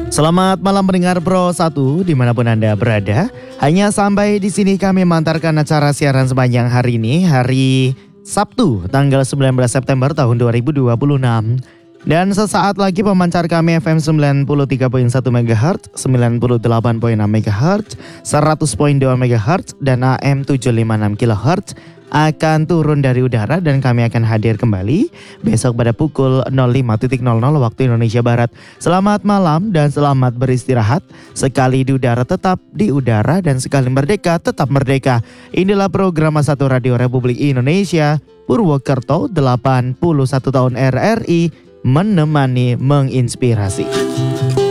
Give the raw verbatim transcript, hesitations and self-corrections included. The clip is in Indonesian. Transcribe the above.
Selamat malam pendengar Pro satu dimanapun Anda berada. Hanya sampai di sini kami mengantarkan acara siaran sepanjang hari ini, hari Sabtu tanggal sembilan belas September tahun dua ribu dua puluh enam. Dan sesaat lagi pemancar kami F M sembilan puluh tiga koma satu MHz, sembilan puluh delapan koma enam MHz, seratus koma dua MHz, dan A M tujuh ratus lima puluh enam kilohertz akan turun dari udara dan kami akan hadir kembali besok pada pukul nol lima nol nol waktu Indonesia Barat. Selamat malam dan selamat beristirahat. Sekali di udara tetap di udara dan sekali merdeka tetap merdeka. Inilah program satu Radio Republik Indonesia, Purwokerto, delapan puluh satu tahun R R I, menemani menginspirasi.